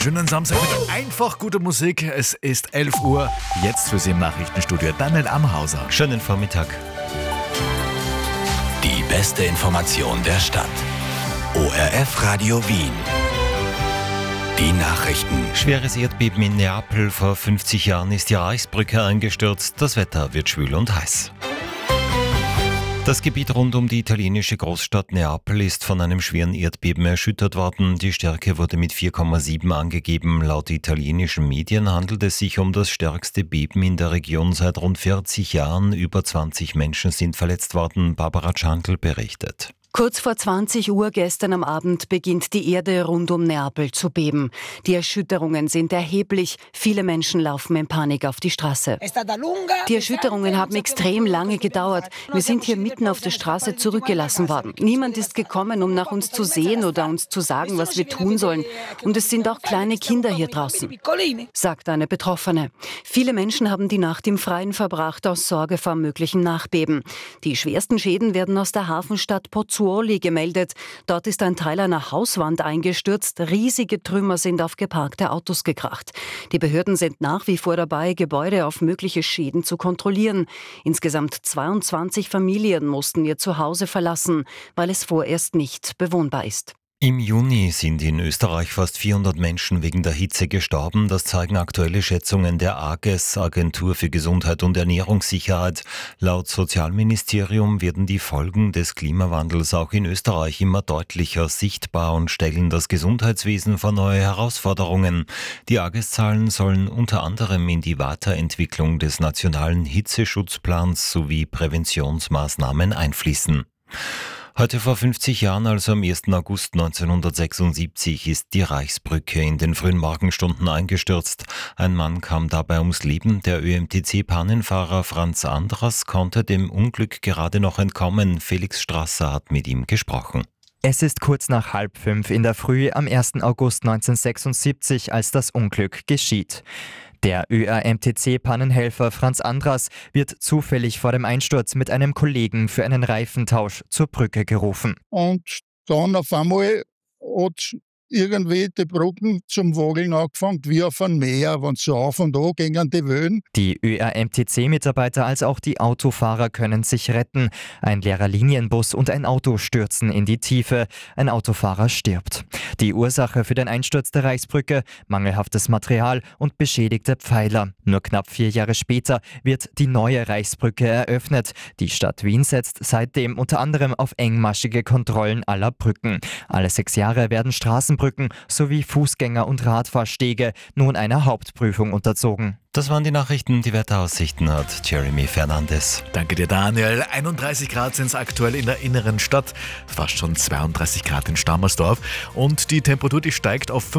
Schönen Samstag mit einfach guter Musik. Es ist 11 Uhr. Jetzt für Sie im Nachrichtenstudio Daniel Amhauser. Schönen Vormittag. Die beste Information der Stadt. ORF Radio Wien. Die Nachrichten. Schweres Erdbeben in Neapel. Vor 50 Jahren ist die Reichsbrücke eingestürzt. Das Wetter wird schwül und heiß. Das Gebiet rund um die italienische Großstadt Neapel ist von einem schweren Erdbeben erschüttert worden. Die Stärke wurde mit 4,7 angegeben. Laut italienischen Medien handelt es sich um das stärkste Beben in der Region seit rund 40 Jahren. Über 20 Menschen sind verletzt worden. Barbara Czandl berichtet. Kurz vor 20 Uhr gestern am Abend beginnt die Erde rund um Neapel zu beben. Die Erschütterungen sind erheblich. Viele Menschen laufen in Panik auf die Straße. Die Erschütterungen haben extrem lange gedauert. Wir sind hier mitten auf der Straße zurückgelassen worden. Niemand ist gekommen, um nach uns zu sehen oder uns zu sagen, was wir tun sollen. Und es sind auch kleine Kinder hier draußen, sagt eine Betroffene. Viele Menschen haben die Nacht im Freien verbracht, aus Sorge vor möglichen Nachbeben. Die schwersten Schäden werden aus der Hafenstadt Pozzuoli gemeldet. Dort ist ein Teil einer Hauswand eingestürzt. Riesige Trümmer sind auf geparkte Autos gekracht. Die Behörden sind nach wie vor dabei, Gebäude auf mögliche Schäden zu kontrollieren. Insgesamt 22 Familien mussten ihr Zuhause verlassen, weil es vorerst nicht bewohnbar ist. Im Juni sind in Österreich fast 400 Menschen wegen der Hitze gestorben. Das zeigen aktuelle Schätzungen der AGES, Agentur für Gesundheit und Ernährungssicherheit. Laut Sozialministerium werden die Folgen des Klimawandels auch in Österreich immer deutlicher sichtbar und stellen das Gesundheitswesen vor neue Herausforderungen. Die AGES-Zahlen sollen unter anderem in die Weiterentwicklung des nationalen Hitzeschutzplans sowie Präventionsmaßnahmen einfließen. Heute vor 50 Jahren, also am 1. August 1976, ist die Reichsbrücke in den frühen Morgenstunden eingestürzt. Ein Mann kam dabei ums Leben. Der ÖMTC-Pannenfahrer Franz Andras konnte dem Unglück gerade noch entkommen. Felix Strasser hat mit ihm gesprochen. Es ist kurz nach 4:30 in der Früh am 1. August 1976, als das Unglück geschieht. Der ÖAMTC-Pannenhelfer Franz Andras wird zufällig vor dem Einsturz mit einem Kollegen für einen Reifentausch zur Brücke gerufen. Und dann auf einmal hat irgendwie die Brücken zum Wageln angefangen, wie auf einem Meer, wenn so auf und an gingen die Wellen. Die ÖAMTC-Mitarbeiter als auch die Autofahrer können sich retten. Ein leerer Linienbus und ein Auto stürzen in die Tiefe. Ein Autofahrer stirbt. Die Ursache für den Einsturz der Reichsbrücke: mangelhaftes Material und beschädigte Pfeiler. Nur knapp 4 Jahre später wird die neue Reichsbrücke eröffnet. Die Stadt Wien setzt seitdem unter anderem auf engmaschige Kontrollen aller Brücken. Alle 6 Jahre werden Straßenbrücken sowie Fußgänger- und Radfahrstege nun einer Hauptprüfung unterzogen. Das waren die Nachrichten. Die Wetteraussichten hat Jeremy Fernandes. Danke dir, Daniel. 31 Grad sind es aktuell in der inneren Stadt, fast schon 32 Grad in Stammersdorf. Und die Temperatur, die steigt auf